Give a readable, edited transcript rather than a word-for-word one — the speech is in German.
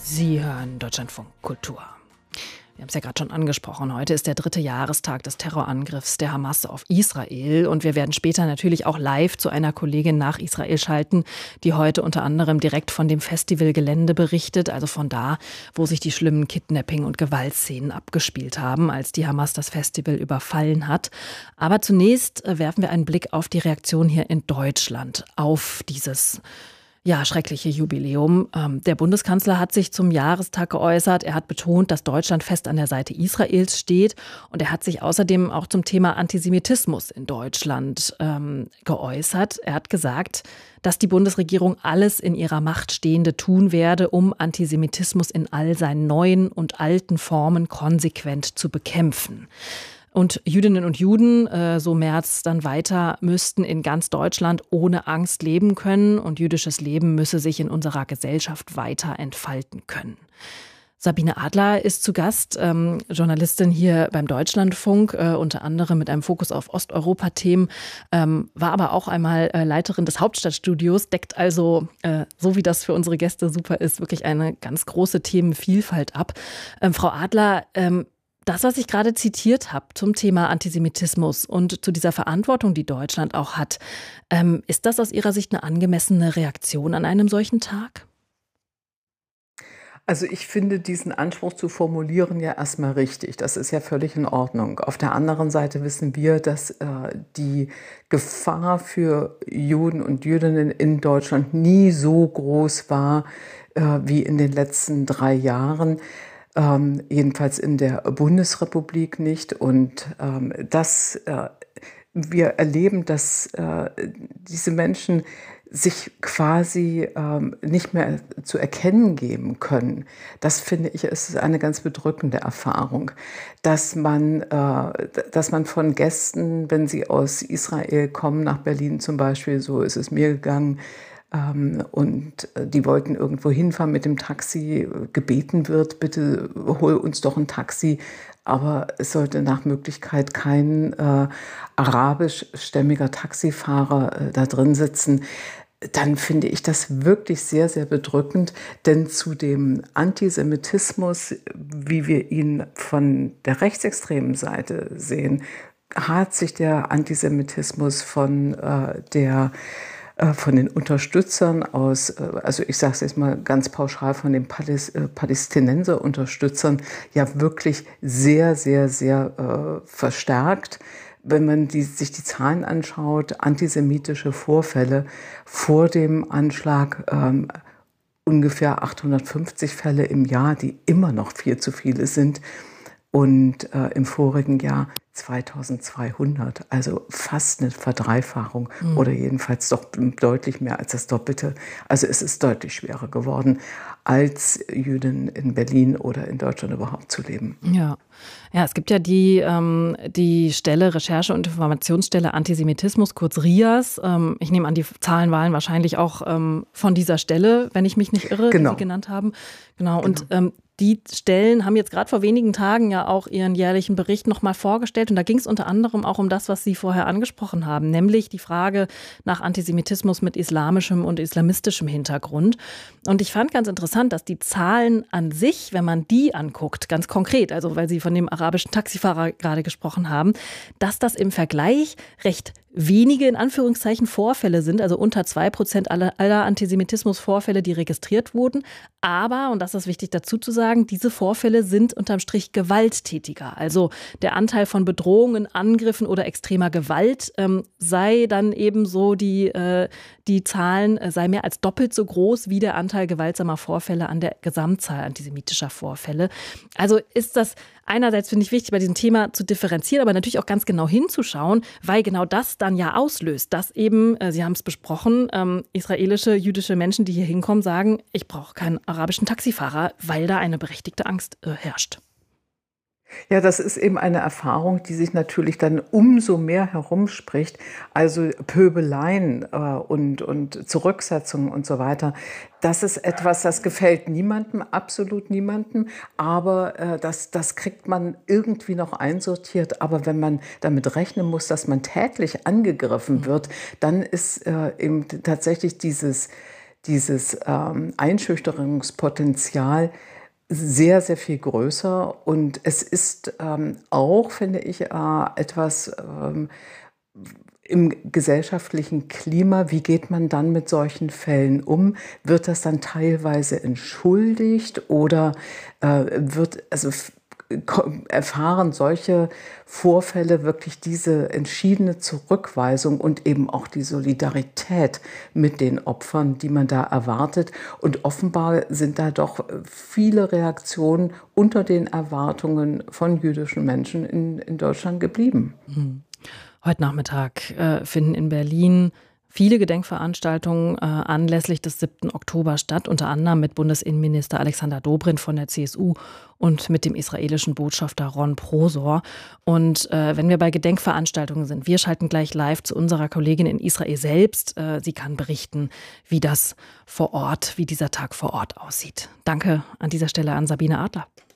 Sie hören Deutschlandfunk Kultur. Wir haben es ja gerade schon angesprochen. Heute ist der 3. Jahrestag des Terrorangriffs der Hamas auf Israel. Und wir werden später natürlich auch live zu einer Kollegin nach Israel schalten, die heute unter anderem direkt von dem Festivalgelände berichtet. Also von da, wo sich die schlimmen Kidnapping- und Gewaltszenen abgespielt haben, als die Hamas das Festival überfallen hat. Aber zunächst werfen wir einen Blick auf die Reaktion hier in Deutschland auf dieses schreckliche Jubiläum. Der Bundeskanzler hat sich zum Jahrestag geäußert. Er hat betont, dass Deutschland fest an der Seite Israels steht. Und er hat sich außerdem auch zum Thema Antisemitismus in Deutschland geäußert. Er hat gesagt, dass die Bundesregierung alles in ihrer Macht Stehende tun werde, um Antisemitismus in all seinen neuen und alten Formen konsequent zu bekämpfen. Und Jüdinnen und Juden, so Merz dann weiter, müssten in ganz Deutschland ohne Angst leben können. Und jüdisches Leben müsse sich in unserer Gesellschaft weiter entfalten können. Sabine Adler ist zu Gast, Journalistin hier beim Deutschlandfunk, unter anderem mit einem Fokus auf Osteuropa-Themen, war aber auch einmal Leiterin des Hauptstadtstudios, deckt also, so wie das für unsere Gäste super ist, wirklich eine ganz große Themenvielfalt ab. Frau Adler, das, was ich gerade zitiert habe zum Thema Antisemitismus und zu dieser Verantwortung, die Deutschland auch hat, ist das aus Ihrer Sicht eine angemessene Reaktion an einem solchen Tag? Also ich finde diesen Anspruch zu formulieren ja erstmal richtig. Das ist ja völlig in Ordnung. Auf der anderen Seite wissen wir, dass die Gefahr für Juden und Jüdinnen in Deutschland nie so groß war wie in den letzten 3 Jahren. Jedenfalls in der Bundesrepublik nicht. Und wir erleben, dass diese Menschen sich quasi nicht mehr zu erkennen geben können. Das finde ich, ist eine ganz bedrückende Erfahrung, dass man von Gästen, wenn sie aus Israel kommen, nach Berlin zum Beispiel, so ist es mir gegangen, und die wollten irgendwo hinfahren mit dem Taxi, gebeten wird, bitte hol uns doch ein Taxi, aber es sollte nach Möglichkeit kein arabischstämmiger Taxifahrer da drin sitzen. Dann finde ich das wirklich sehr, sehr bedrückend, denn zu dem Antisemitismus, wie wir ihn von der rechtsextremen Seite sehen, hat sich der Antisemitismus von den Unterstützern aus, also ich sage es jetzt mal ganz pauschal, von den Palästinenser-Unterstützern ja wirklich sehr, sehr, sehr verstärkt. Wenn man sich die Zahlen anschaut, antisemitische Vorfälle vor dem Anschlag, ungefähr 850 Fälle im Jahr, die immer noch viel zu viele sind. Und im vorigen Jahr 2200, also fast eine Verdreifachung oder jedenfalls doch deutlich mehr als das Doppelte. Also es ist deutlich schwerer geworden, als Jüdin in Berlin oder in Deutschland überhaupt zu leben. Ja, es gibt ja die Stelle, Recherche- und Informationsstelle Antisemitismus, kurz RIAS. Ich nehme an, die Zahlen waren wahrscheinlich auch von dieser Stelle, wenn ich mich nicht irre, Genau. die Sie genannt haben. Genau. Und die Stellen haben jetzt gerade vor wenigen Tagen ja auch ihren jährlichen Bericht nochmal vorgestellt. Und da ging es unter anderem auch um das, was Sie vorher angesprochen haben, nämlich die Frage nach Antisemitismus mit islamischem und islamistischem Hintergrund. Und ich fand ganz interessant, dass die Zahlen an sich, wenn man die anguckt, ganz konkret, also weil Sie von dem arabischen Taxifahrer gerade gesprochen haben, dass das im Vergleich recht wenige, in Anführungszeichen, Vorfälle sind, also unter 2% aller Antisemitismusvorfälle, die registriert wurden. Aber, und das ist wichtig dazu zu sagen, diese Vorfälle sind unterm Strich gewalttätiger. Also der Anteil von Bedrohungen, Angriffen oder extremer Gewalt sei dann eben so, die Zahlen sei mehr als doppelt so groß wie der Anteil gewaltsamer Vorfälle an der Gesamtzahl antisemitischer Vorfälle. Also ist das einerseits, finde ich, wichtig, bei diesem Thema zu differenzieren, aber natürlich auch ganz genau hinzuschauen, weil genau das dann ja auslöst, dass eben, Sie haben es besprochen, israelische, jüdische Menschen, die hier hinkommen, sagen, ich brauche keinen arabischen Taxifahrer, weil da eine berechtigte Angst herrscht. Ja, das ist eben eine Erfahrung, die sich natürlich dann umso mehr herumspricht. Also Pöbeleien und Zurücksetzungen und so weiter. Das ist etwas, das gefällt niemandem, absolut niemandem. Aber das kriegt man irgendwie noch einsortiert. Aber wenn man damit rechnen muss, dass man tätlich angegriffen wird, dann ist eben tatsächlich dieses Einschüchterungspotenzial sehr, sehr viel größer. Und es ist auch, finde ich, etwas im gesellschaftlichen Klima. Wie geht man dann mit solchen Fällen um? Wird das dann teilweise entschuldigt oder erfahren solche Vorfälle wirklich diese entschiedene Zurückweisung und eben auch die Solidarität mit den Opfern, die man da erwartet? Und offenbar sind da doch viele Reaktionen unter den Erwartungen von jüdischen Menschen in Deutschland geblieben. Heute Nachmittag finden in Berlin viele Gedenkveranstaltungen anlässlich des 7. Oktober statt, unter anderem mit Bundesinnenminister Alexander Dobrindt von der CSU und mit dem israelischen Botschafter Ron Prosor. Und wenn wir bei Gedenkveranstaltungen sind, wir schalten gleich live zu unserer Kollegin in Israel selbst. Sie kann berichten, wie dieser Tag vor Ort aussieht. Danke an dieser Stelle an Sabine Adler.